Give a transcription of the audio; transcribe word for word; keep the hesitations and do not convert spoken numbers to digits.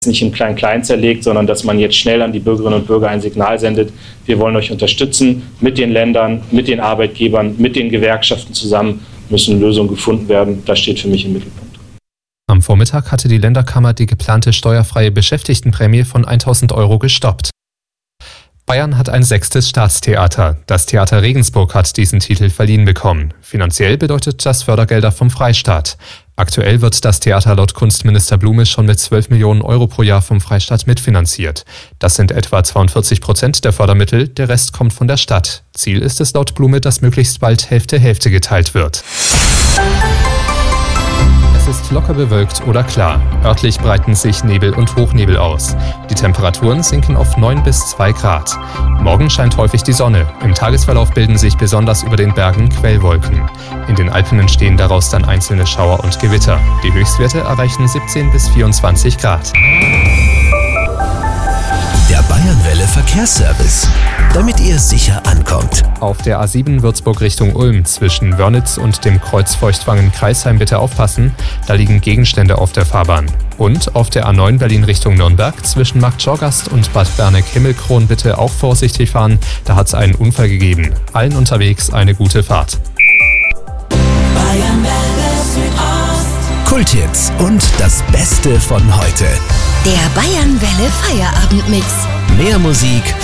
nicht im Klein-Klein zerlegt, sondern dass man jetzt schnell an die Bürgerinnen und Bürger ein Signal sendet. Wir wollen euch unterstützen mit den Ländern, mit den Arbeitgebern, mit den Gewerkschaften zusammen müssen Lösungen gefunden werden. Das steht für mich im Mittelpunkt. Am Vormittag hatte die Länderkammer die geplante steuerfreie Beschäftigtenprämie von tausend Euro gestoppt. Bayern hat ein sechstes Staatstheater. Das Theater Regensburg hat diesen Titel verliehen bekommen. Finanziell bedeutet das Fördergelder vom Freistaat. Aktuell wird das Theater laut Kunstminister Blume schon mit zwölf Millionen Euro pro Jahr vom Freistaat mitfinanziert. Das sind etwa zweiundvierzig Prozent der Fördermittel, der Rest kommt von der Stadt. Ziel ist es laut Blume, dass möglichst bald Hälfte-Hälfte geteilt wird. Es ist locker bewölkt oder klar. Örtlich breiten sich Nebel und Hochnebel aus. Die Temperaturen sinken auf neun bis zwei Grad. Morgen scheint häufig die Sonne. Im Tagesverlauf bilden sich besonders über den Bergen Quellwolken. In den Alpen entstehen daraus dann einzelne Schauer und Gewitter. Die Höchstwerte erreichen siebzehn bis vierundzwanzig Grad. Der Bayernwelle Verkehrsservice, damit ihr sicher ankommt. Auf der A sieben Würzburg Richtung Ulm zwischen Wörnitz und dem Kreuz Feuchtwangen-Kreisheim bitte aufpassen, da liegen Gegenstände auf der Fahrbahn. Und auf der A neun Berlin Richtung Nürnberg zwischen Marktschorgast und Bad Berneck-Himmelkron bitte auch vorsichtig fahren, da hat es einen Unfall gegeben. Allen unterwegs eine gute Fahrt. Bayernwelle Südost. Kulthits und das Beste von heute. Der Bayernwelle Feierabendmix. Mehr Musik